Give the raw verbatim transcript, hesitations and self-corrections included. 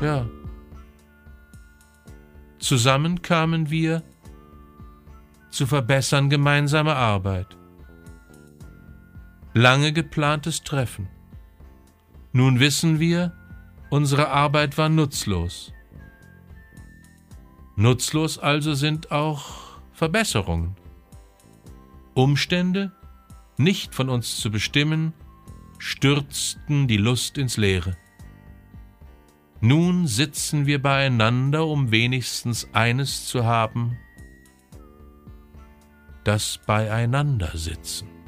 Ja. Zusammen kamen wir zu verbessern gemeinsame Arbeit. Lange geplantes Treffen. Nun wissen wir, unsere Arbeit war nutzlos. Nutzlos also sind auch Verbesserungen. Umstände, nicht von uns zu bestimmen, stürzten die Lust ins Leere. Nun sitzen wir beieinander, um wenigstens eines zu haben: das Beieinandersitzen.